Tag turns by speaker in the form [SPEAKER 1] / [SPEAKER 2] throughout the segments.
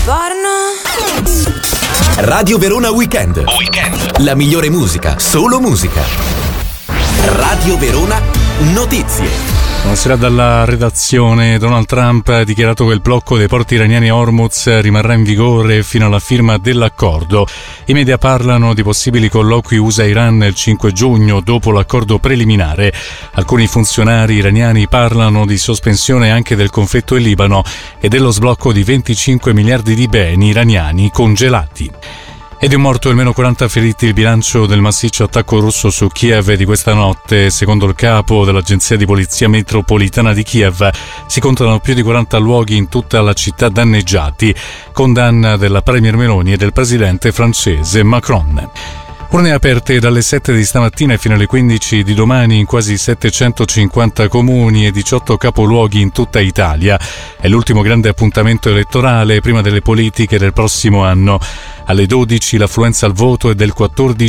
[SPEAKER 1] Radio Verona Weekend. La migliore musica, solo musica. Radio Verona Notizie.
[SPEAKER 2] Buonasera dalla redazione. Donald Trump ha dichiarato che il blocco dei porti iraniani a Hormuz rimarrà in vigore fino alla firma dell'accordo. I media parlano di possibili colloqui USA-Iran il 5 giugno dopo l'accordo preliminare. Alcuni funzionari iraniani parlano di sospensione anche del conflitto in Libano e dello sblocco di 25 miliardi di beni iraniani congelati. Ed è morto e almeno 40 feriti il bilancio del massiccio attacco russo su Kiev di questa notte. Secondo il capo dell'agenzia di polizia metropolitana di Kiev, si contano più di 40 luoghi in tutta la città danneggiati. Condanna della premier Meloni e del presidente francese Macron. Urne aperte dalle 7 di stamattina fino alle 15 di domani in quasi 750 comuni e 18 capoluoghi in tutta Italia. È l'ultimo grande appuntamento elettorale prima delle politiche del prossimo anno. Alle 12 l'affluenza al voto è del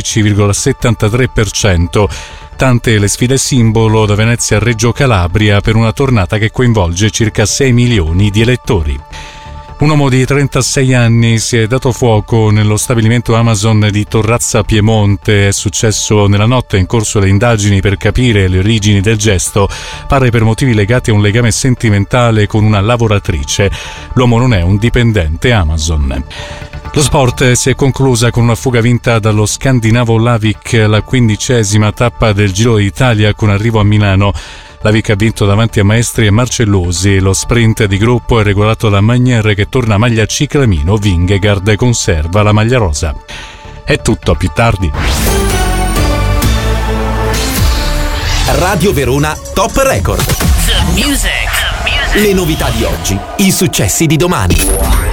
[SPEAKER 2] 14,73%. Tante le sfide simbolo da Venezia a Reggio Calabria per una tornata che coinvolge circa 6 milioni di elettori. Un uomo di 36 anni si è dato fuoco nello stabilimento Amazon di Torrazza Piemonte. È successo nella notte, in corso le indagini per capire le origini del gesto. Pare per motivi legati a un legame sentimentale con una lavoratrice. L'uomo non è un dipendente Amazon. Lo sport si è conclusa con una fuga vinta dallo Scandinavo Lavik, la 15ª tappa del Giro d'Italia con arrivo a Milano. Lavik ha vinto davanti a Maestri e Marcellosi. Lo sprint di gruppo è regolato da Magnier che torna a maglia ciclamino. Vingegaard conserva la maglia rosa. È tutto, a più tardi.
[SPEAKER 1] Radio Verona Top Record.
[SPEAKER 3] The music.
[SPEAKER 1] Le novità di oggi, i successi di domani.